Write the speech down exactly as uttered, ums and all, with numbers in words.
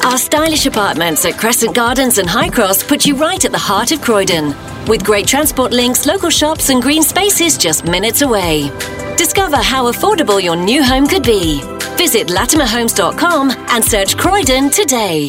Our stylish apartments at Crescent Gardens and High Cross put you right at the heart of Croydon, with great transport links, local shops and green spaces just minutes away. Discover how affordable your new home could be. Visit latimer homes dot com and search Croydon today.